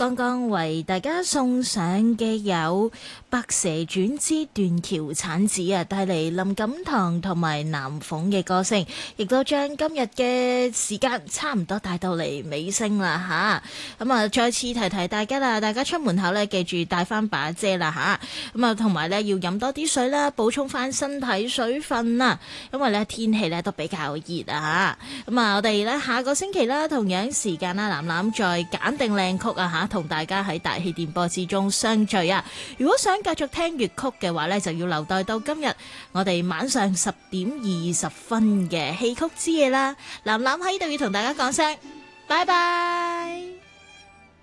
剛剛為大家送上嘅有《白蛇傳之斷橋產子》啊，帶嚟林錦棠同埋南鳳嘅歌聲，亦都將今日嘅時間差唔多帶到嚟尾聲啦吓。咁啊，再次提提大家啦，大家出門口咧記住帶翻把遮啦吓。咁啊，同埋咧要飲多啲水啦，補充翻身體水分啦，因為咧天氣咧都比較熱啊吓。咁啊，我哋咧下個星期啦，同樣時間啦，藍藍再揀定靚曲啊吓，同大家喺大氣電波之中相聚啊！如果想繼續聽粵曲嘅話呢，就要留待到今日我哋晚上10:20嘅戲曲之夜啦。藍藍喺度要同大家講聲拜拜。